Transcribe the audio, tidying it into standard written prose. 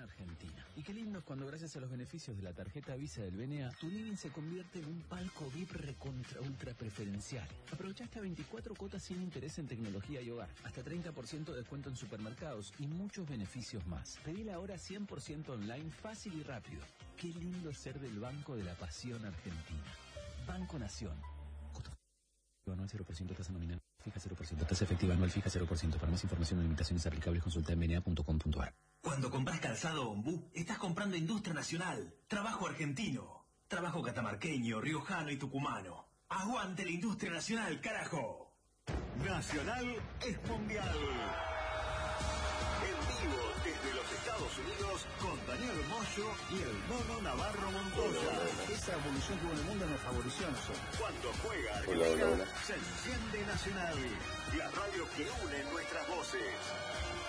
Argentina. Y qué lindo es cuando gracias a los beneficios de la tarjeta Visa del BNA, tu living se convierte en un palco VIP recontra ultra preferencial. Aprovecha hasta 24 cuotas sin interés en tecnología y hogar, hasta 30% de descuento en supermercados y muchos beneficios más. Pedila ahora 100% online, fácil y rápido. Qué lindo ser del Banco de la Pasión Argentina. Banco Nación. Anual 0%, tasa nominal fija 0%, tasa efectiva anual fija 0%. Para más información o limitaciones aplicables consulta en bna.com.ar. Cuando compras calzado Ombú, estás comprando industria nacional, trabajo argentino, trabajo catamarqueño, riojano y tucumano. ¡Aguante la industria nacional, carajo! Nacional es mundial. En vivo desde los Estados Unidos con Daniel Moyo y el Mono Navarro Montoya. Esa evolución que hubo en el mundo nos favoreció a nosotros. Cuando juega Argentina, se enciende Nacional, la radio que une nuestras voces.